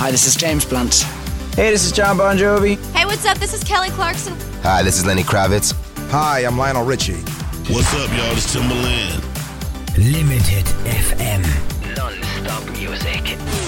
Hi, this is James Blunt. Hey, this is John Bon Jovi. Hey, what's up? This is Kelly Clarkson. Hi, this is Lenny Kravitz. Hi, I'm Lionel Richie. What's up, y'all? This is Timbaland. Limited FM. Non-stop music.